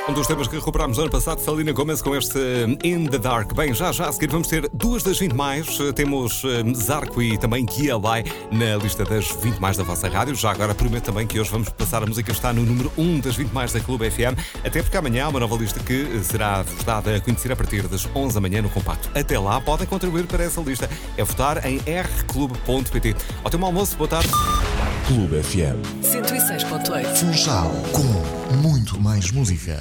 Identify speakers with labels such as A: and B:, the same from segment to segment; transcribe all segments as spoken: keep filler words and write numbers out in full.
A: Um dos temas que recuperámos no ano passado, Selena Gomez com este In the Dark. Bem, já já a seguir vamos ter duas das vinte mais. Temos um, Zarco e também Kia Lai na lista das vinte mais da vossa rádio. Já agora prometo também que hoje vamos passar a música que está no número um das vinte mais da Clube F M. Até porque amanhã há uma nova lista que será dada a conhecer a partir das onze da manhã no Compacto. Até lá podem contribuir para essa lista. É votar em r clube ponto p t. Ao teu almoço, boa tarde.
B: Clube F M
C: cento e seis ponto oito.
B: Funchal, com muito mais música.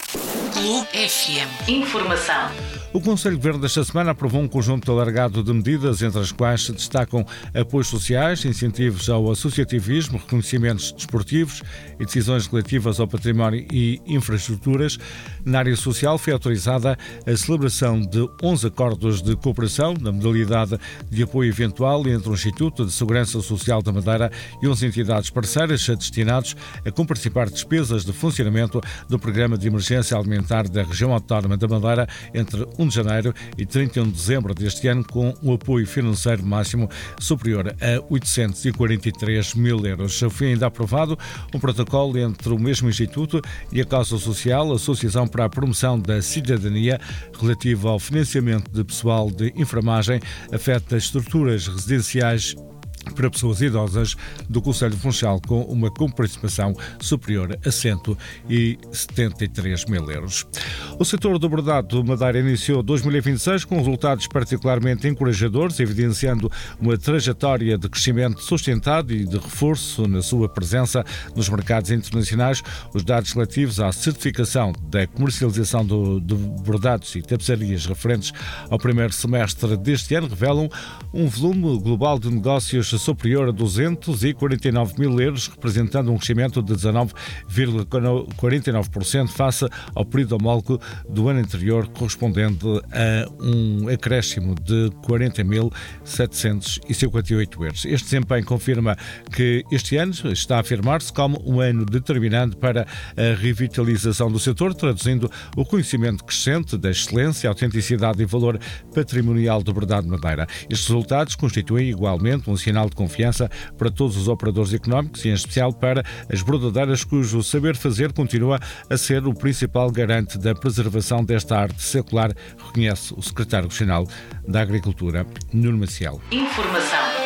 C: Clube F M. Informação.
D: O Conselho de Governo desta semana aprovou um conjunto alargado de medidas, entre as quais se destacam apoios sociais, incentivos ao associativismo, reconhecimentos desportivos e decisões relativas ao património e infraestruturas. Na área social foi autorizada a celebração de onze acordos de cooperação na modalidade de apoio eventual entre o Instituto de Segurança Social da Madeira e onze entidades parceiras destinados a comparticipar despesas de funcionamento do Programa de Emergência Alimentar da Região Autónoma da Madeira entre primeiro de janeiro e trinta e um de dezembro deste ano, com um apoio financeiro máximo superior a oitocentos e quarenta e três mil euros. Foi ainda aprovado um protocolo entre o mesmo Instituto e a Causa Social, a Associação para a Promoção da Cidadania, relativo ao financiamento de pessoal de enfermagem afeta estruturas residenciais para pessoas idosas do Conselho de Funchal, com uma comparticipação superior a cento e setenta e três mil euros. O setor do bordado de Madeira iniciou dois mil e vinte e seis com resultados particularmente encorajadores, evidenciando uma trajetória de crescimento sustentado e de reforço na sua presença nos mercados internacionais. Os dados relativos à certificação da comercialização do, de bordados e tapeçarias referentes ao primeiro semestre deste ano revelam um volume global de negócios superior a duzentos e quarenta e nove mil euros, representando um crescimento de dezanove vírgula quarenta e nove por cento face ao período homólogo do ano anterior, correspondente a um acréscimo de quarenta mil setecentos e cinquenta e oito euros. Este desempenho confirma que este ano está a afirmar-se como um ano determinante para a revitalização do setor, traduzindo o conhecimento crescente da excelência, autenticidade e valor patrimonial do bordado de Madeira. Estes resultados constituem igualmente um sinal de confiança para todos os operadores económicos e em especial para as bordadeiras, cujo saber fazer continua a ser o principal garante da preservação desta arte secular, reconhece o secretário regional da Agricultura, Nuno Maciel.
C: Informação.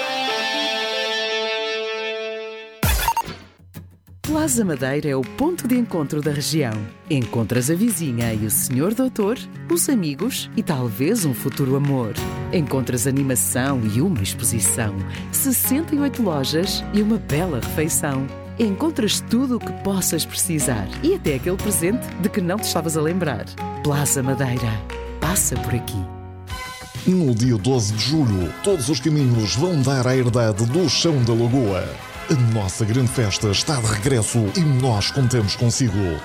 E: Plaza Madeira é o ponto de encontro da região. Encontras a vizinha e o senhor doutor, os amigos e talvez um futuro amor. Encontras animação e uma exposição, sessenta e oito lojas e uma bela refeição. Encontras tudo o que possas precisar e até aquele presente de que não te estavas a lembrar. Plaza Madeira. Passa por aqui.
B: No dia doze de julho, todos os caminhos vão dar à herdade do Chão da Lagoa. A nossa grande festa está de regresso e nós contamos consigo.